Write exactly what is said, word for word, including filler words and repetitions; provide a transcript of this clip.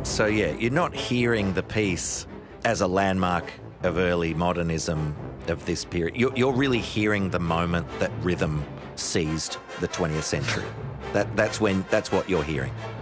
So, yeah, you're not hearing the piece as a landmark of early modernism of this period. You're, you're really hearing the moment that rhythm seized the twentieth century. That, that's when, that's what you're hearing.